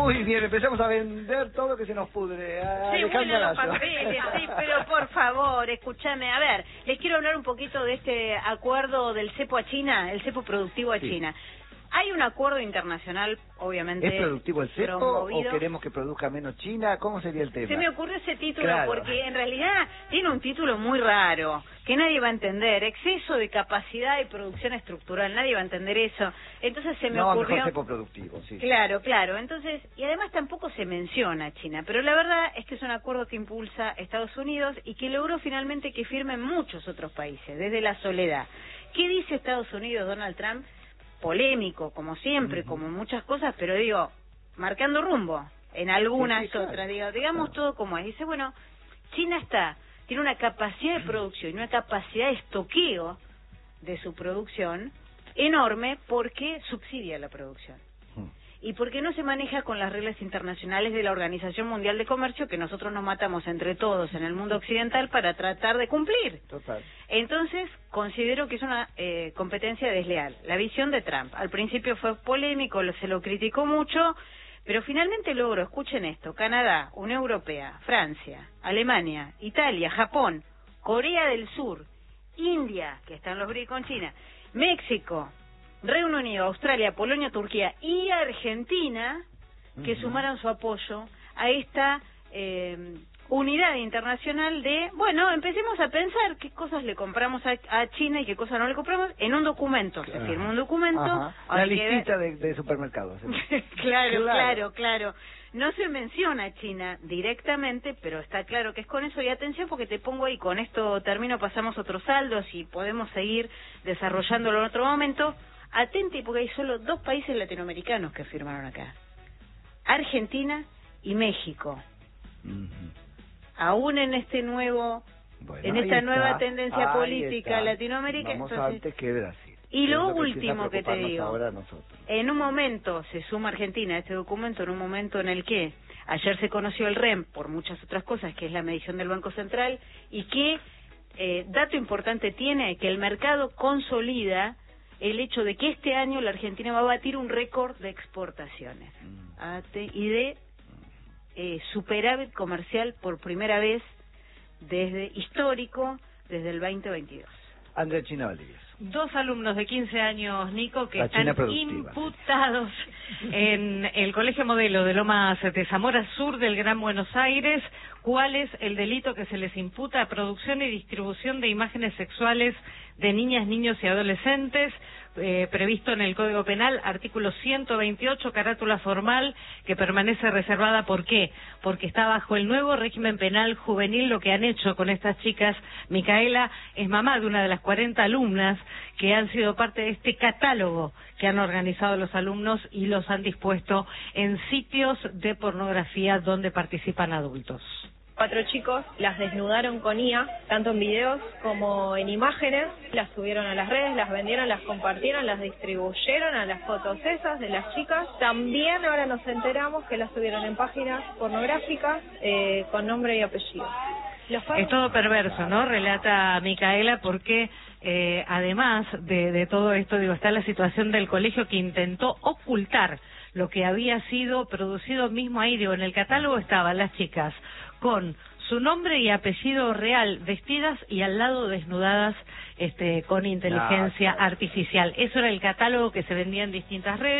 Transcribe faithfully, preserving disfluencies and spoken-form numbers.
Muy bien, empezamos a vender todo lo que se nos pudre. Sí, bueno, los papeles, sí, pero por favor, escúchame. A ver, les quiero hablar un poquito de este acuerdo del cepo a China, el cepo productivo a sí. China. Hay un acuerdo internacional, obviamente. ¿Es productivo el cepo promovido. o queremos que produzca menos China? ¿Cómo sería el tema? Se me ocurrió ese título claro. porque en realidad tiene un título muy raro, que nadie va a entender. Exceso de capacidad y producción estructural, nadie va a entender eso. Entonces se me no, ocurrió... mejor cepo productivo, sí. Claro, claro. Entonces, y además tampoco se menciona China, pero la verdad es que es un acuerdo que impulsa Estados Unidos y que logró finalmente que firmen muchos otros países, desde la soledad. ¿Qué dice Estados Unidos, Donald Trump? Polémico, como siempre, uh-huh. como muchas cosas, pero digo, marcando rumbo en algunas sí, sí, claro. otras, digo, digamos claro. todo como es. Dice, bueno, China está, tiene una capacidad de producción y una capacidad de estoqueo de su producción enorme porque subsidia la producción. Uh-huh. Y porque no se maneja con las reglas internacionales de la Organización Mundial de Comercio que nosotros nos matamos entre todos en el mundo occidental para tratar de cumplir. Total. Entonces, considero que es una eh, competencia desleal. La visión de Trump, al principio fue polémico, lo, se lo criticó mucho, pero finalmente logró, escuchen esto, Canadá, Unión Europea, Francia, Alemania, Italia, Japón, Corea del Sur, India, que están los B R I C con China, México, Reino Unido, Australia, Polonia, Turquía y Argentina, que uh-huh. sumaron su apoyo a esta eh, unidad internacional de, bueno, empecemos a pensar qué cosas le compramos a, a China y qué cosas no le compramos en un documento. Claro. Se firma un documento. La listita de, de supermercados. ¿eh? claro, claro, claro, claro. No se menciona a China directamente, pero está claro que es con eso. Y atención, porque te pongo ahí, con esto termino, pasamos otros saldos y podemos seguir desarrollándolo en otro momento. Atente, porque hay solo dos países latinoamericanos que firmaron acá. Argentina y México. Uh-huh. Aún en este nuevo, bueno, en esta está. nueva tendencia ahí política Latinoamérica. Vamos entonces, antes que Brasil. Y lo, lo último que, que te digo, ahora en un momento se suma Argentina a este documento, en un momento en el que ayer se conoció el R E M por muchas otras cosas, que es la medición del Banco Central, y que, eh, dato importante tiene, que el mercado consolida el hecho de que este año la Argentina va a batir un récord de exportaciones mm. y de eh, superávit comercial por primera vez desde histórico, desde el veinte veintidós. Andrea China Valdivieso. Dos alumnos de quince años, Nico, que están imputados en el Colegio Modelo de Lomas de Zamora Sur del Gran Buenos Aires. ¿Cuál es el delito que se les imputa? Producción y distribución de imágenes sexuales de niñas, niños y adolescentes, eh, previsto en el Código Penal, artículo ciento veintiocho, carátula formal, que permanece reservada. ¿Por qué? Porque está bajo el nuevo régimen penal juvenil. Lo que han hecho con estas chicas, Micaela es mamá de una de las cuarenta alumnas que han sido parte de este catálogo que han organizado los alumnos y los han dispuesto en sitios de pornografía donde participan adultos. Cuatro chicos las desnudaron con I A, tanto en videos como en imágenes, las subieron a las redes, las vendieron, las compartieron, las distribuyeron a las fotos esas de las chicas. También ahora nos enteramos que las subieron en páginas pornográficas eh, con nombre y apellido. Es todo perverso, ¿no? Relata Micaela, porque eh, además de, de todo esto, digo, está la situación del colegio que intentó ocultar lo que había sido producido mismo ahí. Digo, en el catálogo estaban las chicas con su nombre y apellido real, vestidas y al lado desnudadas este, con inteligencia no, claro. artificial. Eso era el catálogo que se vendía en distintas redes.